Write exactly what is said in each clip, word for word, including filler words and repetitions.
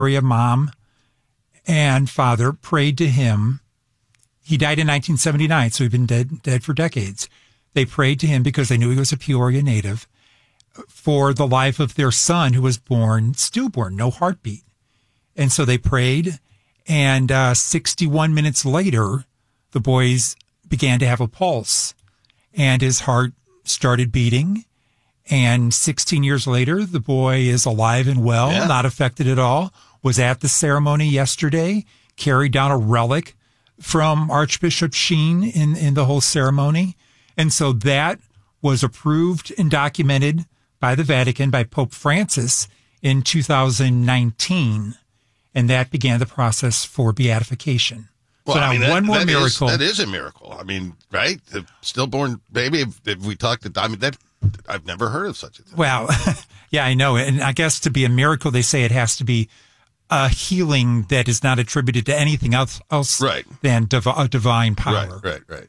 mom and father prayed to him. He died in nineteen seventy-nine, so he'd been dead, dead for decades. They prayed to him because they knew he was a Peoria native for the life of their son who was born, stillborn, no heartbeat. And so they prayed, and uh, sixty-one minutes later, the boys began to have a pulse, and his heart started beating. And sixteen years later, the boy is alive and well, yeah. not affected at all, was at the ceremony yesterday, carried down a relic from Archbishop Sheen in, in the whole ceremony. And so that was approved and documented by the Vatican, by Pope Francis in two thousand nineteen. And that began the process for beatification. Well, so now I mean, that, one more that miracle. Is, that is a miracle. I mean, right? The stillborn baby, if, if we talked to, I mean, that, I've never heard of such a thing. Well, yeah, I know. And I guess to be a miracle, they say it has to be a healing that is not attributed to anything else, else right. than div- a divine power. Right, right, right.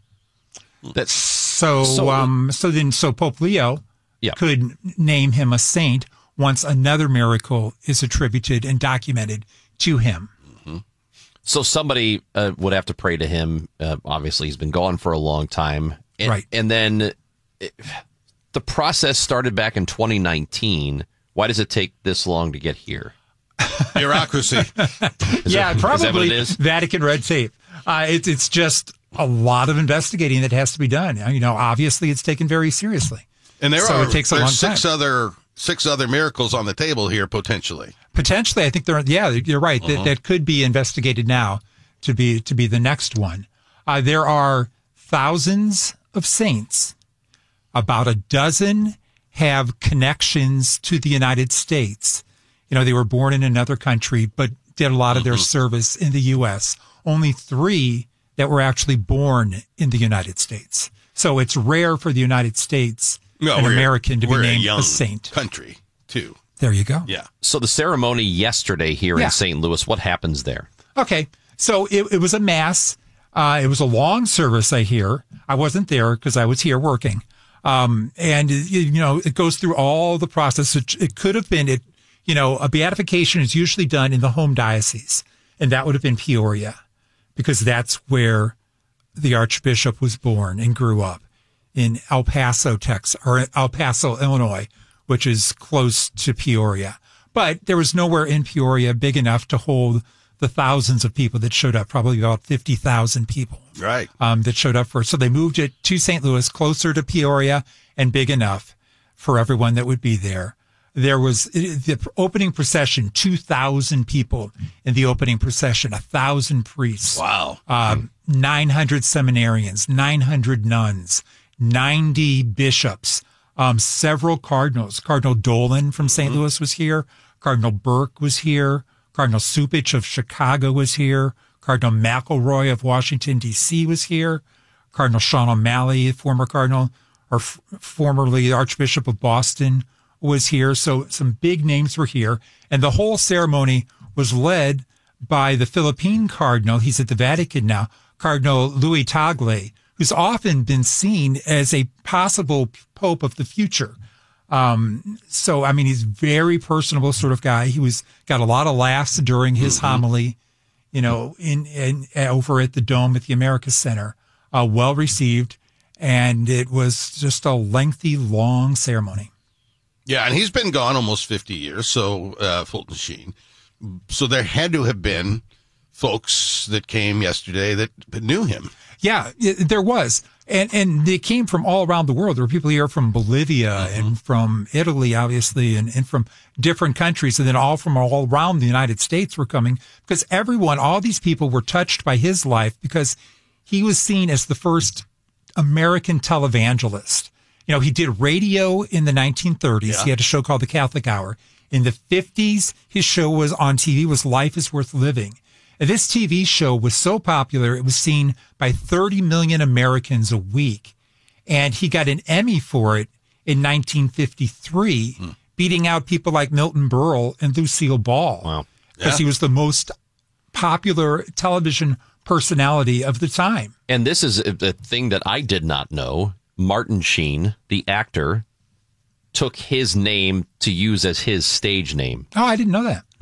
That's so, so, um, so then, so Pope Leo yeah. could name him a saint once another miracle is attributed and documented to him. Mm-hmm. So somebody uh, would have to pray to him. Uh, obviously, he's been gone for a long time. And, right. And then it, the process started back in twenty nineteen. Why does it take this long to get here? Bureaucracy. yeah, that, probably is that what it is? Vatican red tape. Uh, it, it's just a lot of investigating that has to be done. You know, obviously, it's taken very seriously. And there so are it takes a long six time. other six other miracles on the table here potentially. Potentially, I think there. Yeah, you're right. Uh-huh. That that could be investigated now to be to be the next one. Uh, there are thousands of saints. About a dozen have connections to the United States. You know, they were born in another country, but did a lot of their mm-hmm. service in the U S. Only three that were actually born in the United States. So it's rare for the United States, no, an American, to be named a, a saint. Country, too. There you go. Yeah. So the ceremony yesterday here yeah. in Saint Louis, what happens there? Okay. So it, it was a mass. Uh, it was a long service, I hear. I wasn't there because I was here working. Um, and, you know, it goes through all the process. It, it could have been, it, you know, a beatification is usually done in the home diocese, and that would have been Peoria, because that's where the Archbishop was born and grew up, in El Paso, Texas, or El Paso, Illinois, which is close to Peoria. But there was nowhere in Peoria big enough to hold the thousands of people that showed up, probably about fifty thousand people. Right. Um, that showed up for it. So they moved it to Saint Louis, closer to Peoria and big enough for everyone that would be there. There was the opening procession, two thousand people in the opening procession, one thousand priests. Wow. Um, nine hundred seminarians, nine hundred nuns, ninety bishops, um, several cardinals. Cardinal Dolan from Saint Mm-hmm. Louis was here. Cardinal Burke was here. Cardinal Supich of Chicago was here. Cardinal McElroy of Washington, D C was here. Cardinal Sean O'Malley, former cardinal, or f- formerly Archbishop of Boston, was here. So some big names were here. And the whole ceremony was led by the Philippine cardinal. He's at the Vatican now, Cardinal Louis Tagle, who's often been seen as a possible pope of the future. Um, so, I mean, he's very personable sort of guy. He was got a lot of laughs during his mm-hmm. homily, you know, in, in over at the Dome at the America Center. Uh, well received. And it was just a lengthy, long ceremony. Yeah, and he's been gone almost fifty years, so uh, Fulton Sheen. So there had to have been folks that came yesterday that knew him. Yeah, it, there was. And and they came from all around the world. There were people here from Bolivia mm-hmm. and from Italy, obviously, and, and from different countries. And then all from all around the United States were coming because everyone, all these people were touched by his life because he was seen as the first American televangelist. You know, he did radio in the nineteen thirties. Yeah. He had a show called The Catholic Hour. In the fifties, his show was on T V was Life is Worth Living. And this T V show was so popular, it was seen by thirty million Americans a week. And he got an Emmy for it in nineteen fifty-three, hmm. beating out people like Milton Berle and Lucille Ball. Wow. Because Yeah. he was the most popular television personality of the time. And this is a, a thing that I did not know. Martin Sheen, the actor, took his name to use as his stage name. Oh, I didn't know that. Yeah.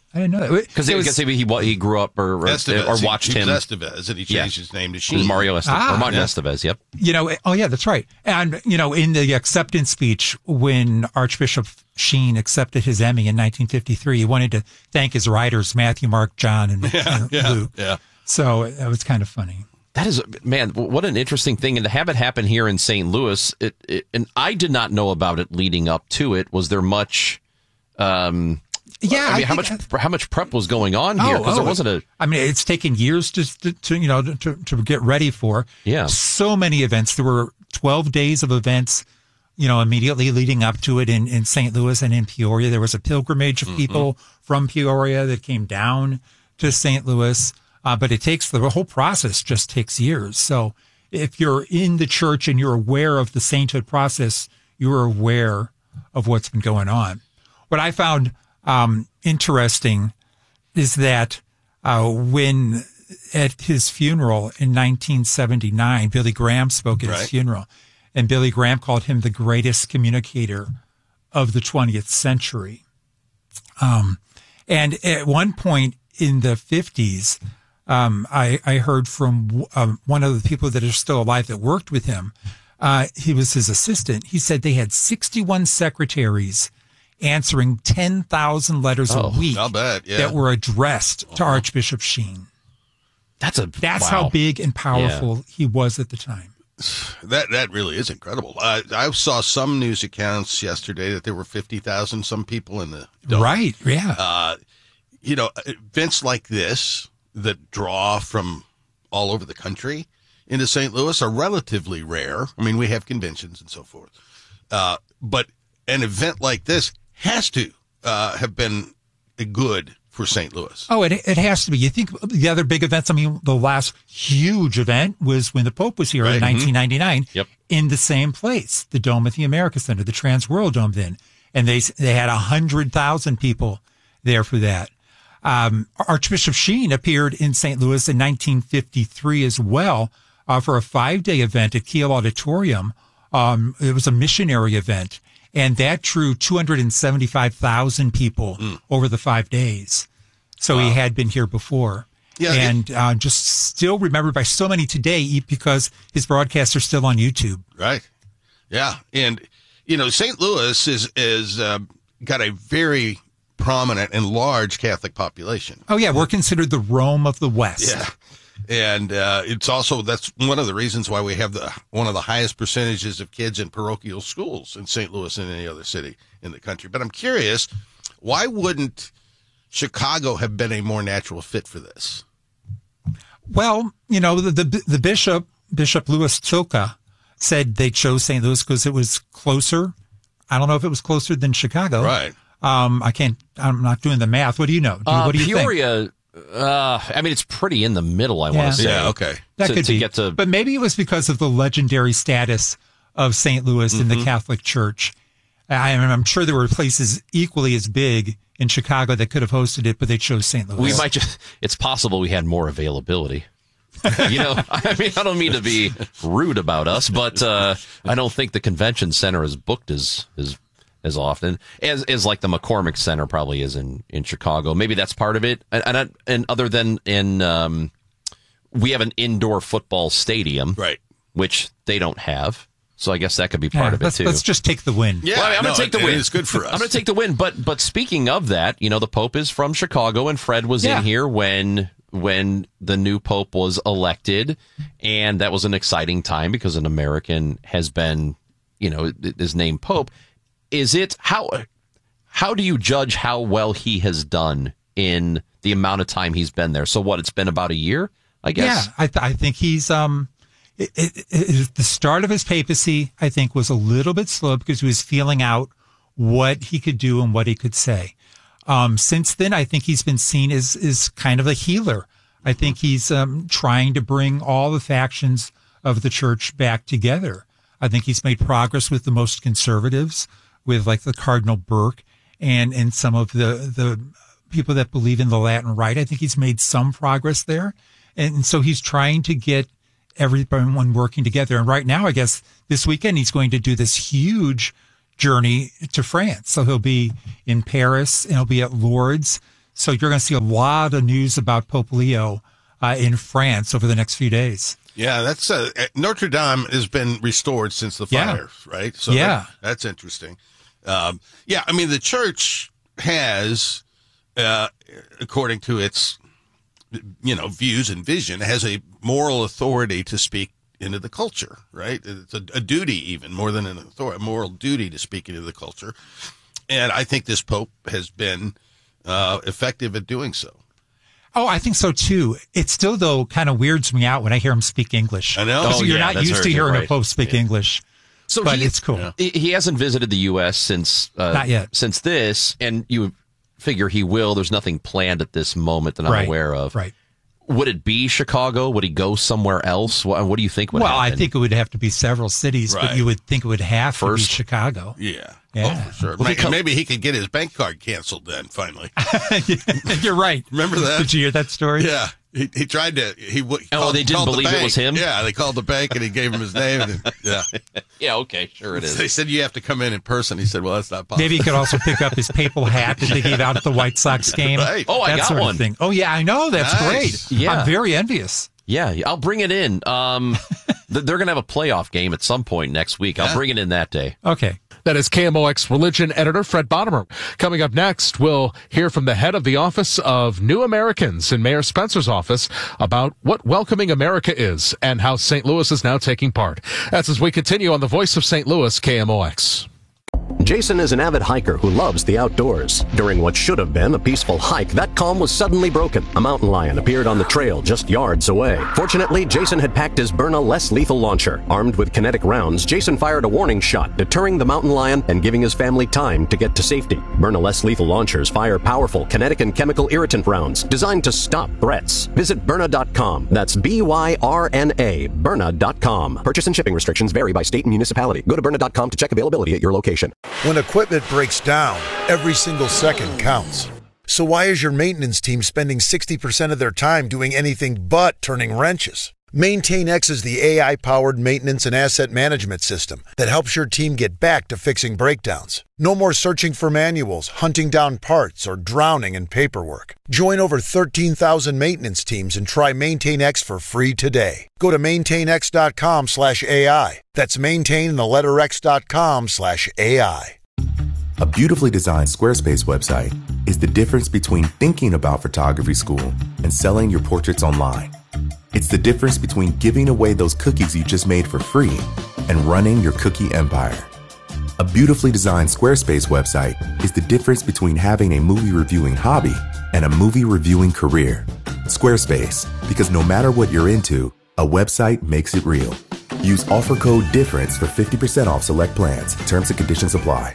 I didn't know that. Because he, he he grew up or or, Estevez. or watched he, he him. was Estevez, and he changed Yeah. his name to It Sheen. was Mario Estevez. Ah, or Martin yeah. Estevez, yep. You know, oh yeah, that's right. And, you know, in the acceptance speech, when Archbishop Sheen accepted his Emmy in nineteen fifty-three, he wanted to thank his writers, Matthew, Mark, John, and, Yeah, and yeah, Luke. yeah. So that was kind of funny. That is, man, what an interesting thing. And to have it happen here in Saint Louis, it, it, and I did not know about it leading up to it. Was there much, um, Yeah. I mean, I how much, think- how much prep was going on here? Because there wasn't a, I mean, it's taken years to, to, to you know, to, to get ready for. Yeah. So many events. There were twelve days of events, you know, immediately leading up to it in, in Saint Louis and in Peoria. There was a pilgrimage of Mm-hmm. people from Peoria that came down to Saint Louis. Uh, but it takes, the whole process just takes years. So if you're in the church and you're aware of the sainthood process, you're aware of what's been going on. What I found um, interesting is that uh, when at his funeral in nineteen seventy-nine, Billy Graham spoke at Right. his funeral, and Billy Graham called him the greatest communicator of the twentieth century. Um, and at one point in the fifties, um, I, I heard from um, one of the people that are still alive that worked with him. Uh, he was his assistant. He said they had sixty-one secretaries answering ten thousand letters Oh, a week I'll bet, yeah. that were addressed to Archbishop Sheen. that's a, That's wow. how big and powerful he was at the time. That that really is incredible. Uh, I saw some news accounts yesterday that there were fifty thousand some people in the dome. Right. Yeah. Uh, you know, events like this that draw from all over the country into Saint Louis are relatively rare. I mean, we have conventions and so forth. Uh, but an event like this has to uh, have been good for Saint Louis. Oh, it it has to be. You think the other big events, I mean, the last huge event was when the Pope was here Right. in nineteen ninety-nine Yep. in the same place, the Dome at the America Center, the Trans World Dome then. And they they had one hundred thousand people there for that. Um, Archbishop Sheen appeared in Saint Louis in nineteen fifty-three as well uh, for a five-day event at Kiel Auditorium. Um, it was a missionary event, and that drew two hundred seventy-five thousand people Mm. over the five days. So he had been here before. Yeah, and uh, just still remembered by so many today because his broadcasts are still on YouTube. Right. Yeah. And, you know, Saint Louis is, is uh, got a very prominent and large Catholic population. Oh, yeah, we're considered the Rome of the West. Yeah. And uh, it's also, that's one of the reasons why we have the one of the highest percentages of kids in parochial schools in Saint Louis than any other city in the country. But I'm curious, why wouldn't Chicago have been a more natural fit for this? Well, you know, the the, the bishop, Bishop Louis Tilka, said they chose Saint Louis because it was closer. I don't know if it was closer than Chicago. Right. Um, I can't, I'm not doing the math. What do you know? Do, Uh, what do you think? Peoria, uh, I mean, it's pretty in the middle, I Yeah. want to say. Yeah, okay. That to, could to be. get to, But maybe it was because of the legendary status of Saint Louis in the Catholic Church. I, I'm sure there were places equally as big in Chicago that could have hosted it, but they chose Saint Louis. we might just, it's possible we had more availability. You know, I mean, I don't mean to be rude about us, but uh, I don't think the convention center is booked as as as often as as like the McCormick Center probably is in, in Chicago. Maybe that's part of it. And and, and other than in, um, we have an indoor football stadium, Right. which they don't have. So I guess that could be part Yeah, of it let's, too. let's just take the win. Yeah, Well, I mean, I'm no, gonna take the it- win. It's good for us. I'm going to take the win. But but speaking of that, you know, the Pope is from Chicago, and Fred was Yeah. in here when when the new Pope was elected, and that was an exciting time because an American has been, you know, is named Pope. Is it how how do you judge how well he has done in the amount of time he's been there? So what? It's been about a year, I guess. Yeah, I, th- I think he's um, it, it, it, the start of his papacy. I think was a little bit slow because he was feeling out what he could do and what he could say. Um, since then, I think he's been seen as as kind of a healer. I think he's um, trying to bring all the factions of the church back together. I think he's made progress with the most conservatives, with like the Cardinal Burke and and some of the the people that believe in the Latin Rite. I think he's made some progress there. And so he's trying to get everyone working together. And right now, I guess this weekend, he's going to do this huge journey to France. So he'll be in Paris and he'll be at Lourdes. So you're going to see a lot of news about Pope Leo uh, in France over the next few days. Yeah, that's uh, Notre Dame has been restored since the Yeah. fire, right? So Yeah. that, that's interesting. Um, yeah, I mean, the church has, uh, according to its, you know, views and vision, has a moral authority to speak into the culture, right? It's a, a duty, even more than an authority, a moral duty to speak into the culture. And I think this Pope has been uh, effective at doing so. Oh, I think so too. It still, though, kind of weirds me out when I hear him speak English. I know. 'Cause Oh, you're yeah, not that's used to very hearing right. a Pope speak Yeah. English. So but he, it's cool. Yeah. he he hasn't visited the U S since uh, Not yet. since this, and you figure he will. There's nothing planned at this moment that I'm Right. aware of. Right. Would it be Chicago? Would he go somewhere else? What, what do you think would Well, happen? I think it would have to be several cities, Right. but you would think it would have First. to be Chicago. Yeah. Yeah. Oh, for sure. Well, he Maybe, come- maybe he could get his bank card canceled then, finally. You're right. Remember that? Did you hear that story? Yeah. He, he tried to, he w- Oh, called, they didn't called the believe it bank. was him? Yeah, they called the bank and he gave him his name. And, yeah. yeah, okay, sure it is. They said you have to come in in person. He said, well, that's not possible. Maybe he could also pick up his papal hat that they gave out at the White Sox game. Right. Oh, I that got sort one. Of thing. Oh, yeah, I know. That's Nice. great. Yeah. I'm very envious. Yeah, I'll bring it in. Um, th- they're going to have a playoff game at some point next week. I'll Yeah. bring it in that day. Okay. That is K M O X religion editor Fred Bottomer. Coming up next, we'll hear from the head of the Office of New Americans in Mayor Spencer's office about what welcoming America is and how Saint Louis is now taking part. That's as we continue on the Voice of Saint Louis, K M O X. Jason is an avid hiker who loves the outdoors. During what should have been a peaceful hike, that calm was suddenly broken. A mountain lion appeared on the trail just yards away. Fortunately, Jason had packed his Byrna less lethal launcher. Armed with kinetic rounds, Jason fired a warning shot, deterring the mountain lion and giving his family time to get to safety. Byrna less lethal launchers fire powerful kinetic and chemical irritant rounds designed to stop threats. Visit Byrna dot com. That's B Y R N A, Byrna dot com. Purchase and shipping restrictions vary by state and municipality. Go to Byrna dot com to check availability at your location. When equipment breaks down, every single second counts. So why is your maintenance team spending sixty percent of their time doing anything but turning wrenches? MaintainX is the A I-powered maintenance and asset management system that helps your team get back to fixing breakdowns. No more searching for manuals, hunting down parts, or drowning in paperwork. Join over thirteen thousand maintenance teams and try MaintainX for free today. Go to maintainx.com slash AI. That's maintain the letter X dot com slash AI. A beautifully designed Squarespace website is the difference between thinking about photography school and selling your portraits online. It's the difference between giving away those cookies you just made for free and running your cookie empire. A beautifully designed Squarespace website is the difference between having a movie reviewing hobby and a movie reviewing career. Squarespace, because no matter what you're into, a website makes it real. Use offer code DIFFERENCE for fifty percent off select plans. Terms and conditions apply.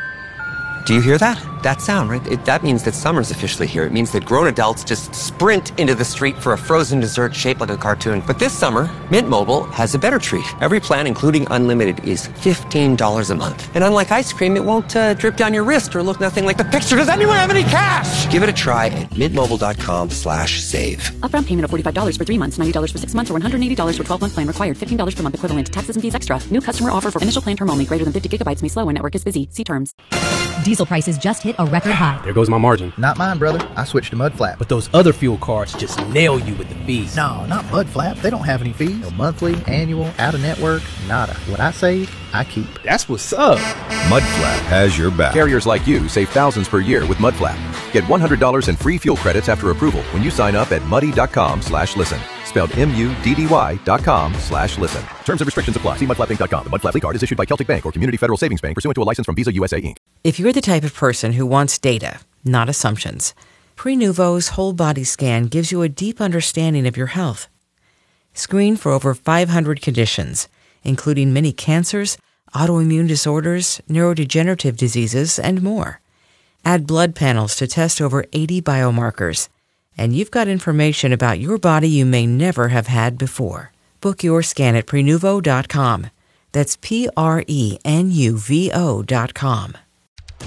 Do you hear that? That sound, right? It, that means that summer's officially here. It means that grown adults just sprint into the street for a frozen dessert shaped like a cartoon. But this summer, Mint Mobile has a better treat. Every plan, including unlimited, is fifteen dollars a month. And unlike ice cream, it won't uh, drip down your wrist or look nothing like the picture. Does anyone have any cash? Give it a try at mintmobile.com slash save. Upfront payment of forty-five dollars for three months, ninety dollars for six months, or one hundred eighty dollars for twelve-month plan required. fifteen dollars per month equivalent. Taxes and fees extra. New customer offer for initial plan term only. Greater than fifty gigabytes may slow when network is busy. See terms. Diesel prices just hit a record high. There goes my margin. Not mine, brother. I switched to Mudflap. But those other fuel cards just nail you with the fees. No, not Mudflap. They don't have any fees. No monthly, annual, out of network, nada. What I save, I keep. That's what's up. Mudflap has your back. Carriers like you save thousands per year with Mudflap. Get one hundred dollars in free fuel credits after approval when you sign up at muddy.com slash listen. Spelled M-U-D-D-Y dot com slash listen. Terms and restrictions apply. See mudflap inc dot com. The Mudflap card is issued by Celtic Bank or Community Federal Savings Bank pursuant to a license from Visa U S A Incorporated. If you're the type of person who wants data, not assumptions, Prenuvo's whole body scan gives you a deep understanding of your health. Screen for over five hundred conditions, including many cancers, autoimmune disorders, neurodegenerative diseases, and more. Add blood panels to test over eighty biomarkers, and you've got information about your body you may never have had before. Book your scan at prenuvo dot com. That's P R E N U V O dot com.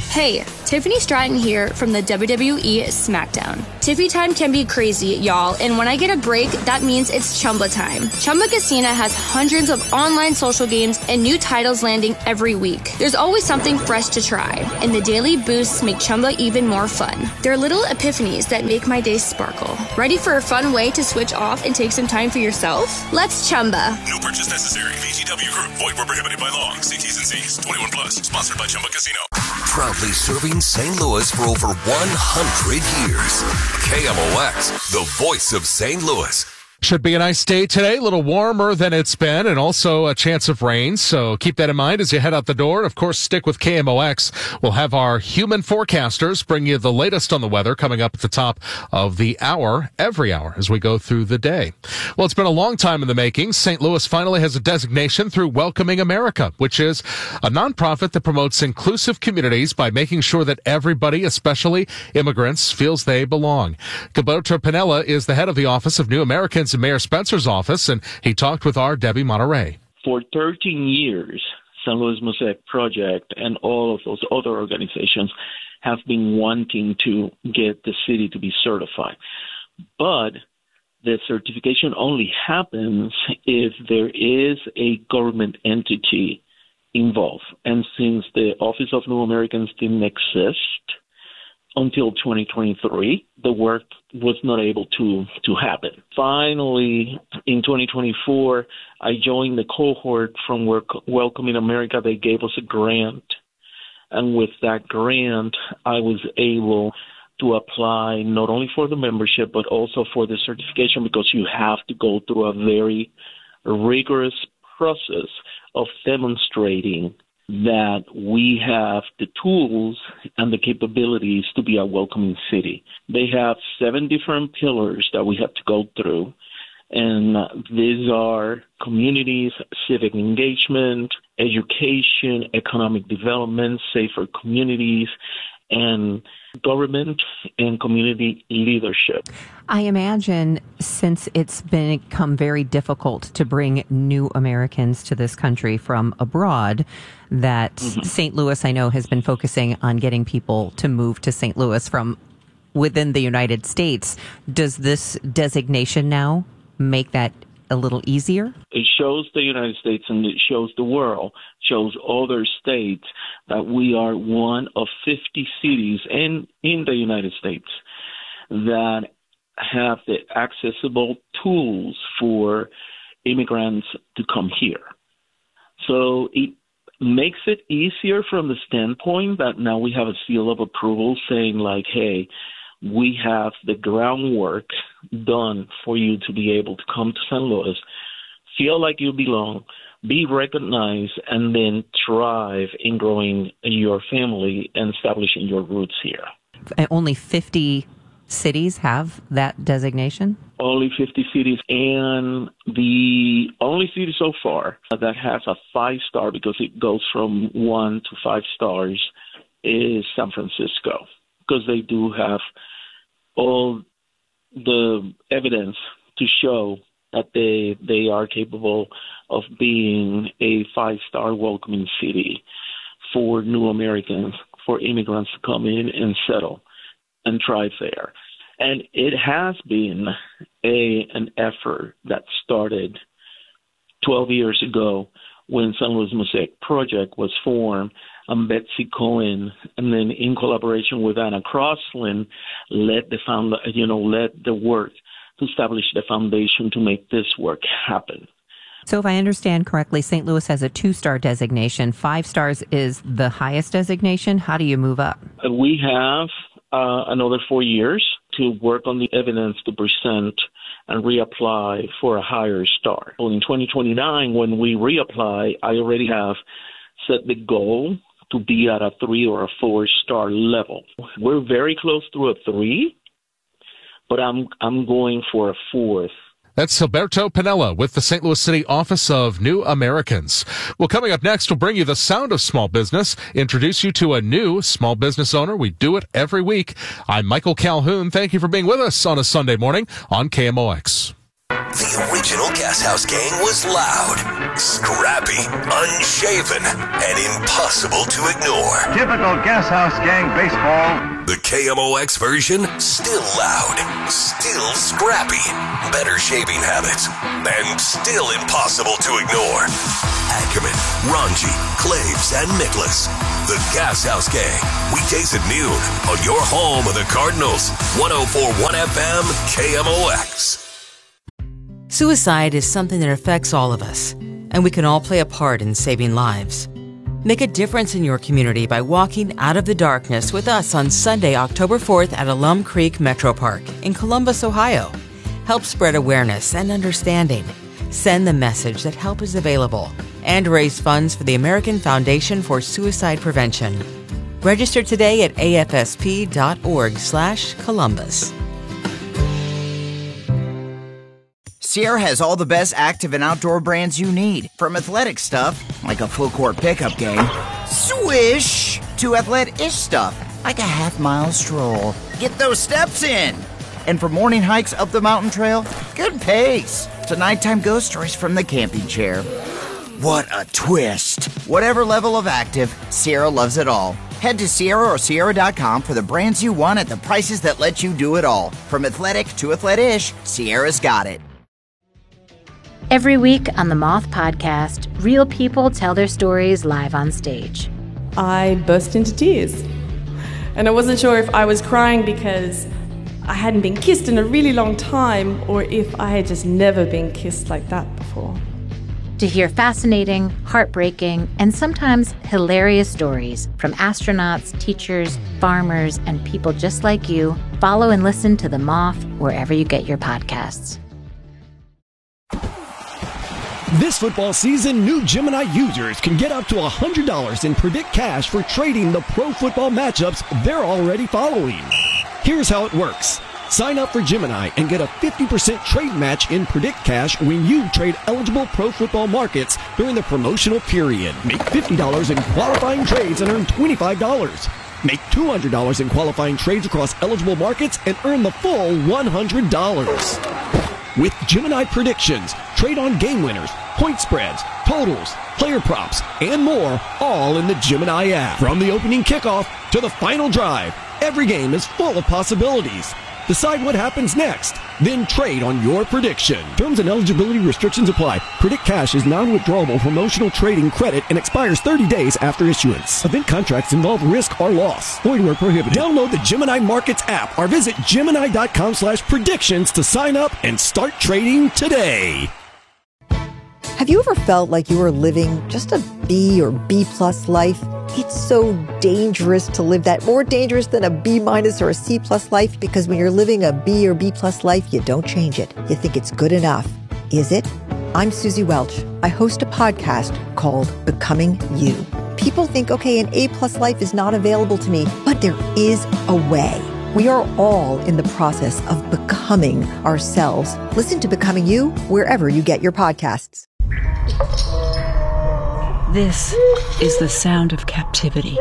Hey, Tiffany Stratton here from the W W E SmackDown. Tiffy time can be crazy, y'all, and when I get a break, that means it's Chumba time. Chumba Casino has hundreds of online social games and new titles landing every week. There's always something fresh to try, and the daily boosts make Chumba even more fun. They're little epiphanies that make my day sparkle. Ready for a fun way to switch off and take some time for yourself? Let's Chumba. No purchase necessary. V G W Group. Void where prohibited by law. See T's and C's. twenty-one plus. Sponsored by Chumba Casino. Proudly serving Saint Louis for over one hundred years. K M O X, the voice of Saint Louis. Should be a nice day today, a little warmer than it's been, and also a chance of rain. So keep that in mind as you head out the door. Of course, stick with K M O X. We'll have our human forecasters bring you the latest on the weather coming up at the top of the hour, every hour, as we go through the day. Well, it's been a long time in the making. Saint Louis finally has a designation through Welcoming America, which is a nonprofit that promotes inclusive communities by making sure that everybody, especially immigrants, feels they belong. Gilberto Pinella is the head of the Office of New Americans in Mayor Spencer's office, and he talked with our Debbie Monterey. For thirteen years, Saint Louis Mosaic Project and all of those other organizations have been wanting to get the city to be certified. But the certification only happens if there is a government entity involved. And since the Office of New Americans didn't exist until twenty twenty-three, the work was not able to, to happen. Finally, in twenty twenty-four, I joined the cohort from work, Welcoming America. They gave us a grant. And with that grant, I was able to apply not only for the membership, but also for the certification, because you have to go through a very rigorous process of demonstrating that we have the tools and the capabilities to be a welcoming city. They have seven different pillars that we have to go through, and these are communities, civic engagement, education, economic development, safer communities, and government and community leadership. I imagine since it's become very difficult to bring new Americans to this country from abroad, that mm-hmm. Saint Louis, I know, has been focusing on getting people to move to Saint Louis from within the United States. Does this designation now make that a little easier? It shows the United States and it shows the world, shows other states that we are one of fifty cities in, in the United States that have the accessible tools for immigrants to come here. So it makes it easier from the standpoint that now we have a seal of approval saying like, hey, we have the groundwork done for you to be able to come to Saint Louis, feel like you belong, be recognized, and then thrive in growing your family and establishing your roots here. Only fifty cities have that designation? Only fifty cities, and the only city so far that has a five-star, because it goes from one to five stars, is San Francisco, because they do have all the evidence to show that they they are capable of being a five-star welcoming city for new Americans, for immigrants to come in and settle and thrive there. And it has been a an effort that started twelve years ago when Saint Louis Mosaic Project was formed, and Betsy Cohen, and then in collaboration with Anna Crosland, led the found, you know, led the work to establish the foundation to make this work happen. So if I understand correctly, Saint Louis has a two-star designation. Five stars is the highest designation. How do you move up? We have uh, another four years to work on the evidence to present and reapply for a higher star. Well, in twenty twenty-nine, when we reapply, I already have set the goal to be at a three or a four star level. We're very close to a three, but I'm I'm going for a fourth. That's Gilberto Pinella with the Saint Louis City Office of New Americans. Well, coming up next, we'll bring you the sound of small business, introduce you to a new small business owner. We do it every week. I'm Michael Calhoun. Thank you for being with us on a Sunday morning on K M O X. The original Gas House Gang was loud, scrappy, unshaven, and impossible to ignore. Typical Gas House Gang baseball. The K M O X version, still loud, still scrappy, better shaving habits, and still impossible to ignore. Ackerman, Ranji, Claves, and Nicholas. The Gas House Gang, weekdays at noon on your home of the Cardinals. one oh four point one F M, K M O X. Suicide is something that affects all of us, and we can all play a part in saving lives. Make a difference in your community by walking out of the darkness with us on Sunday, October fourth at Alum Creek Metro Park in Columbus, Ohio. Help spread awareness and understanding. Send the message that help is available and raise funds for the American Foundation for Suicide Prevention. Register today at A F S P dot org slash Columbus. Sierra has all the best active and outdoor brands you need. From athletic stuff, like a full court pickup game, swish, to athlete-ish stuff, like a half-mile stroll. Get those steps in. And for morning hikes up the mountain trail, good pace. To nighttime ghost stories from the camping chair. What a twist. Whatever level of active, Sierra loves it all. Head to Sierra or Sierra dot com for the brands you want at the prices that let you do it all. From athletic to athlete-ish, Sierra's got it. Every week on the Moth Podcast, real people tell their stories live on stage. I burst into tears. And I wasn't sure if I was crying because I hadn't been kissed in a really long time or if I had just never been kissed like that before. To hear fascinating, heartbreaking, and sometimes hilarious stories from astronauts, teachers, farmers, and people just like you, follow and listen to The Moth wherever you get your podcasts. This football season, new Gemini users can get up to one hundred dollars in Predict Cash for trading the pro football matchups they're already following. Here's how it works. Sign up for Gemini and get a fifty percent trade match in Predict Cash when you trade eligible pro football markets during the promotional period. Make fifty dollars in qualifying trades and earn twenty-five dollars. Make two hundred dollars in qualifying trades across eligible markets and earn the full one hundred dollars. With Gemini predictions, trade on game winners, point spreads, totals, player props, and more, all in the Gemini app. From the opening kickoff to the final drive, every game is full of possibilities. Decide what happens next, then trade on your prediction. Terms and eligibility restrictions apply. Predict Cash is non-withdrawable promotional trading credit and expires thirty days after issuance. Event contracts involve risk or loss. Void where prohibited. Download the Gemini Markets app or visit Gemini.com slash predictions to sign up and start trading today. Have you ever felt like you were living just a B or B plus life? It's so dangerous to live that, more dangerous than a B minus or a C plus life, because when you're living a B or B plus life, you don't change it. You think it's good enough. Is it? I'm Susie Welch. I host a podcast called Becoming You. People think, okay, an A plus life is not available to me, but there is a way. We are all in the process of becoming ourselves. Listen to Becoming You wherever you get your podcasts. This is the sound of captivity.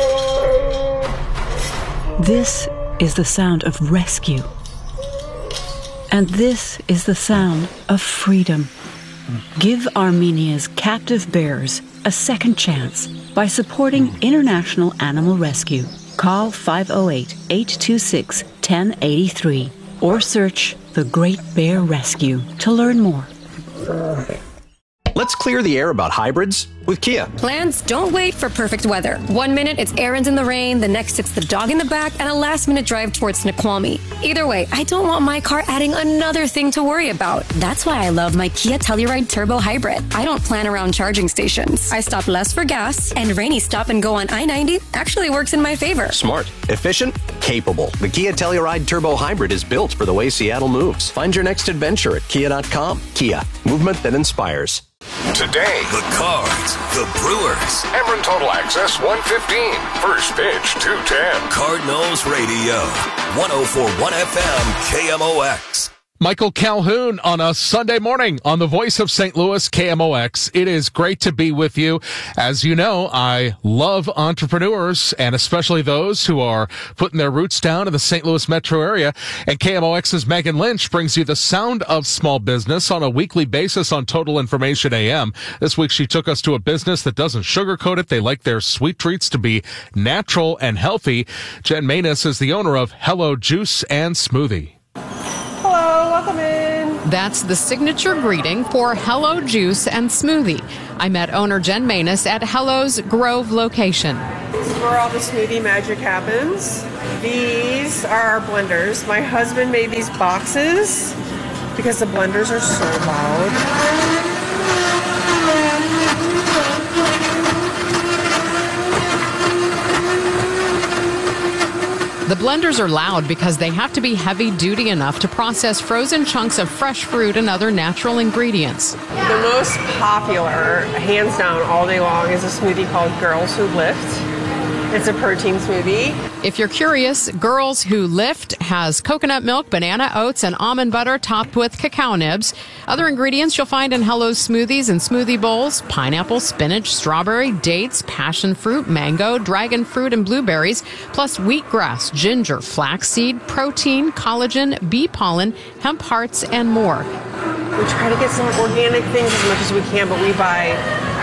This is the sound of rescue. And this is the sound of freedom. Give Armenia's captive bears a second chance by supporting International Animal Rescue. Call five oh eight, eight two six, one oh eight three or search The Great Bear Rescue to learn more. Let's clear the air about hybrids with Kia. Plans don't wait for perfect weather. One minute it's errands in the rain, the next it's the dog in the back, and a last minute drive towards Snoqualmie. Either way, I don't want my car adding another thing to worry about. That's why I love my Kia Telluride Turbo Hybrid. I don't plan around charging stations. I stop less for gas, and rainy stop and go on I ninety actually works in my favor. Smart, efficient, capable. The Kia Telluride Turbo Hybrid is built for the way Seattle moves. Find your next adventure at kia dot com. Kia, movement that inspires. Today, the Cards, the Brewers. Emron Total Access one fifteen. First pitch two ten. Cardinals Radio. one oh four point one F M K M O X. Michael Calhoun on a Sunday morning on the Voice of Saint Louis, K M O X. It is great to be with you. As you know, I love entrepreneurs, and especially those who are putting their roots down in the Saint Louis metro area. And K M O X's Megan Lynch brings you the sound of small business on a weekly basis on Total Information A M. This week she took us to a business that doesn't sugarcoat it. They like their sweet treats to be natural and healthy. Jen Manus is the owner of Hello Juice and Smoothie. Hello, welcome in. That's the signature greeting for Hello Juice and Smoothie. I met owner Jen Manus at Hello's Grove location. This is where all the smoothie magic happens. These are our blenders. My husband made these boxes because the blenders are so loud. The blenders are loud because they have to be heavy duty enough to process frozen chunks of fresh fruit and other natural ingredients. The most popular, hands down all day long, is a smoothie called Girls Who Lift. It's a protein smoothie. If you're curious, Girls Who Lift has coconut milk, banana oats, and almond butter topped with cacao nibs. Other ingredients you'll find in Hello's smoothies and smoothie bowls: pineapple, spinach, strawberry, dates, passion fruit, mango, dragon fruit, and blueberries, plus wheatgrass, ginger, flaxseed, protein, collagen, bee pollen, hemp hearts, and more. We try to get some organic things as much as we can, but we buy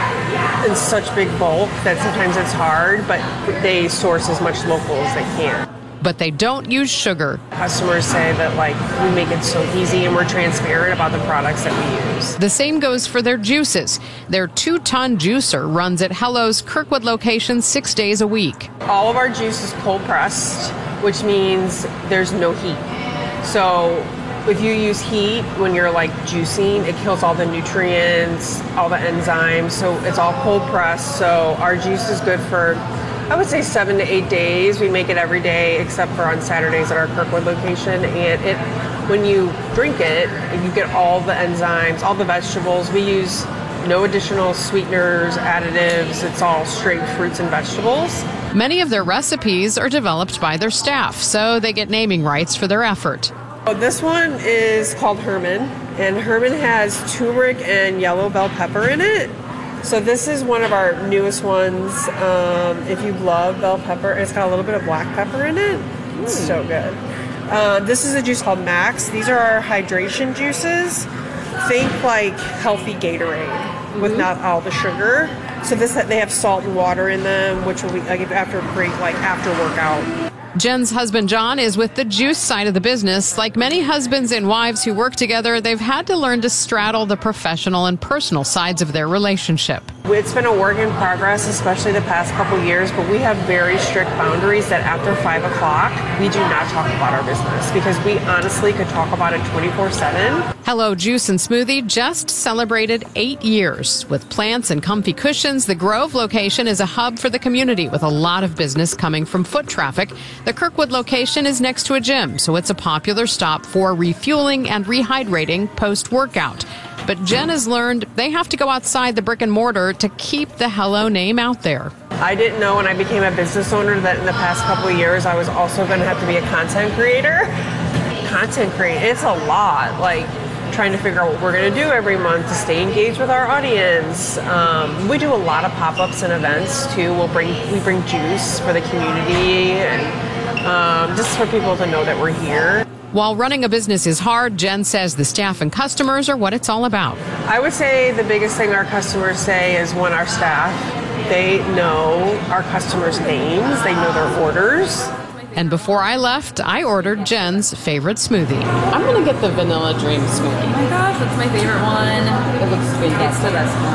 in such big bulk that sometimes it's hard, but they source as much local as they can. But they don't use sugar. Customers say that, like, we make it so easy and we're transparent about the products that we use. The same goes for their juices. Their two-ton juicer runs at Hello's Kirkwood location six days a week. All of our juice is cold pressed, which means there's no heat. So if you use heat when you're like juicing, it kills all the nutrients, all the enzymes. So it's all cold pressed. So our juice is good for, I would say, seven to eight days. We make it every day except for on Saturdays at our Kirkwood location. And it, when you drink it, you get all the enzymes, all the vegetables. We use no additional sweeteners, additives. It's all straight fruits and vegetables. Many of their recipes are developed by their staff, so they get naming rights for their effort. Oh, this one is called Herman, and Herman has turmeric and yellow bell pepper in it. So this is one of our newest ones. Um, if you love bell pepper, it's got a little bit of black pepper in it. It's mm. so good. Uh, this is a juice called Max. These are our hydration juices. Think like healthy Gatorade mm-hmm. with not all the sugar. So this they have salt and water in them, which will be like after a great like after workout. Jen's husband, John, is with the juice side of the business. Like many husbands and wives who work together, they've had to learn to straddle the professional and personal sides of their relationship. It's been a work in progress, especially the past couple years, but we have very strict boundaries that after five o'clock, we do not talk about our business because we honestly could talk about it twenty-four seven. Hello Juice and Smoothie just celebrated eight years. With plants and comfy cushions, the Grove location is a hub for the community with a lot of business coming from foot traffic. The Kirkwood location is next to a gym, so it's a popular stop for refueling and rehydrating post-workout. But Jen has learned they have to go outside the brick and mortar to keep the Hello name out there. I didn't know when I became a business owner that in the past couple of years I was also going to have to be a content creator. Content create, it's a lot. Like, trying to figure out what we're going to do every month to stay engaged with our audience. Um, we do a lot of pop-ups and events too. We'll bring we bring juice for the community and um, just for people to know that we're here. While running a business is hard, Jen says the staff and customers are what it's all about. I would say the biggest thing our customers say is when our staff, they know our customers' names, they know their orders. And before I left, I ordered Jen's favorite smoothie. I'm going to get the Vanilla Dream smoothie. Oh my gosh, that's my favorite one. It looks fantastic. It's the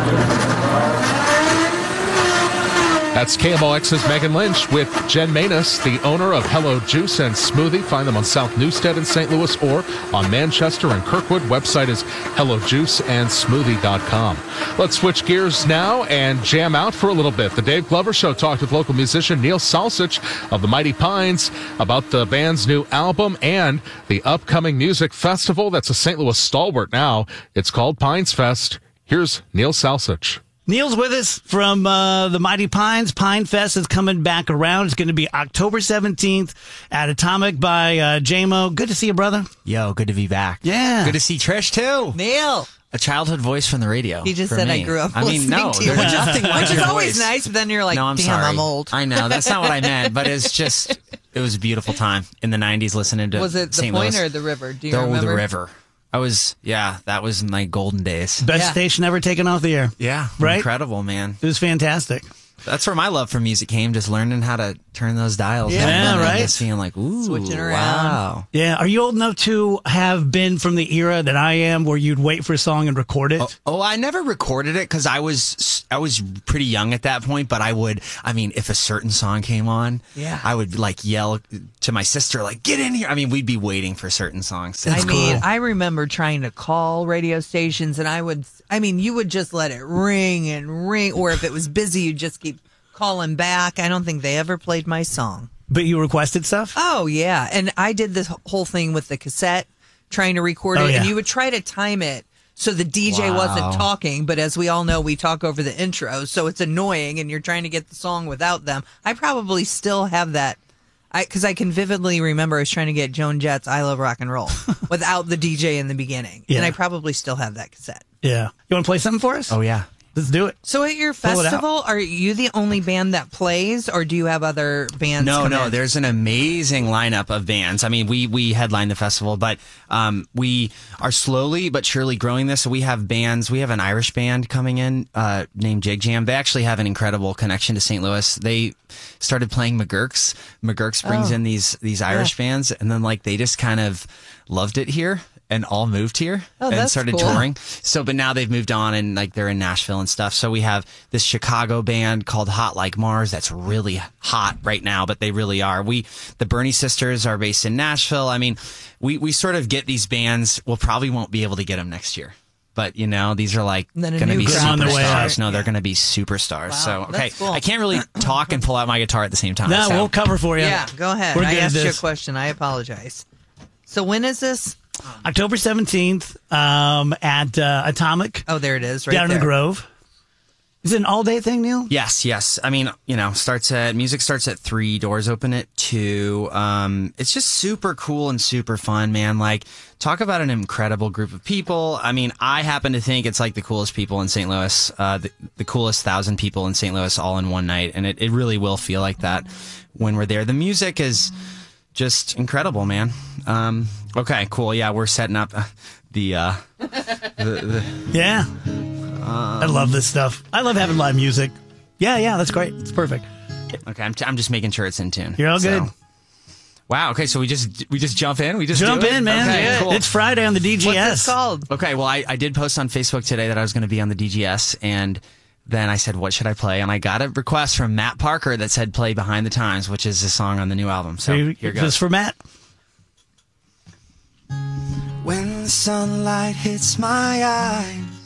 best one. That's K M O X's Megan Lynch with Jen Manus, the owner of Hello Juice and Smoothie. Find them on South Newstead in Saint Louis or on Manchester and Kirkwood. Website is hello juice and smoothie dot com. Let's switch gears now and jam out for a little bit. The Dave Glover Show talked with local musician Neil Salsich of the Mighty Pines about the band's new album and the upcoming music festival that's a Saint Louis stalwart now. It's called Pines Fest. Here's Neil Salsich. Neil's with us from uh, the Mighty Pines. Pine Fest is coming back around. It's going to be October seventeenth at Atomic by uh, J-Mo. Good to see you, brother. Yo, good to be back. Yeah. Good to see Trish, too. Neil. A childhood voice from the radio. He just for said me. I grew up I mean, listening no, to you. there's nothing like Which is your always voice. nice, but then you're like, no, I'm damn, sorry. I'm old. I know. That's not what I meant, but it's just, it was a beautiful time in the nineties listening to Was it the Saint Point Louis. or the river? Do you the, remember? The river. I was, yeah, that was my golden days. Best Yeah. station ever taken off the air. Yeah. Right? Incredible, man. It was fantastic. That's where my love for music came, just learning how to turn those dials. Yeah, and right? Just being like, ooh, Switching around. wow. Yeah. Are you old enough to have been from the era that I am where you'd wait for a song and record it? Oh, oh, I never recorded it because I was I was pretty young at that point. But I would, I mean, if a certain song came on, Yeah. I would like yell to my sister, like, "Get in here!" I mean, we'd be waiting for certain songs. I mean, I remember trying to call radio stations, and I would, I mean, you would just let it ring and ring, or if it was busy, you'd just keep calling back. I don't think they ever played my song. But you requested stuff? Oh, yeah. And I did this whole thing with the cassette, trying to record Oh, it, yeah. and you would try to time it so the D J Wow. wasn't talking, but as we all know, we talk over the intro, so it's annoying, and you're trying to get the song without them. I probably still have that. I Because I can vividly remember I was trying to get Joan Jett's I Love Rock and Roll without the D J in the beginning. Yeah. And I probably still have that cassette. Yeah. You want to play something for us? Oh yeah. Let's do it. So at your Pull it out. festival, are you the only band that plays, or do you have other bands? No, come no. in? There's an amazing lineup of bands. I mean, we we headline the festival, but um, we are slowly but surely growing this. So we have bands. We have an Irish band coming in uh, named Jig Jam. They actually have an incredible connection to Saint Louis. They started playing McGurk's. McGurk's brings Oh. in these these Irish bands, and then like they just kind of loved it here and all moved here Oh, and that's started cool. touring. So, but now they've moved on and like they're in Nashville and stuff. So we have this Chicago band called Hot Like Mars that's really hot right now, but they really are. We, the Bernie Sisters are based in Nashville. I mean, we, we sort of get these bands. We'll probably won't be able to get them next year. But, you know, these are like Then a going to new be crowd. On their way superstars. out. No, they're going to be superstars. So, okay. that's cool. I can't really talk and pull out my guitar at the same time. No, so. we'll cover for you. Yeah, go ahead. We're I good at asked you a this. question. I apologize. So when is this? October seventeenth um, at uh, Atomic. Oh, there it is, right down there. in Grove. Is it an all-day thing, Neil? Yes, yes. I mean, you know, starts at music starts at three, doors open at two. Um, it's just super cool and super fun, man. Like, talk about an incredible group of people. I mean, I happen to think it's like the coolest people in Saint Louis, uh, the, the coolest thousand people in Saint Louis all in one night, and it, it really will feel like that when we're there. The music is just incredible, man. Um, okay, cool. Yeah, we're setting up the uh, the, the Yeah. I love this stuff. I love having live music. Yeah, yeah, that's great. It's perfect. Okay, I'm, t- I'm just making sure it's in tune. You're all So- good. Wow. Okay, so we just we just jump in. We just Jump do it? in, man. Okay, Yeah. cool. It's Friday on the D G S. What's this called? Okay, well, I, I did post on Facebook today that I was going to be on the D G S, and then I said, what should I play? And I got a request from Matt Parker that said play Behind the Times, which is a song on the new album. So Here- here This goes. for Matt. When the sunlight hits my eye,